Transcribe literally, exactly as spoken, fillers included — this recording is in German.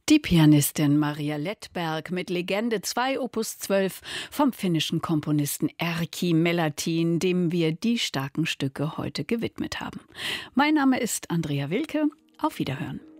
Die Pianistin Maria Lettberg mit Legende zwei Opus zwölf vom finnischen Komponisten Erkki Mellatin, dem wir die starken Stücke heute gewidmet haben. Mein Name ist Andrea Wilke. Auf Wiederhören.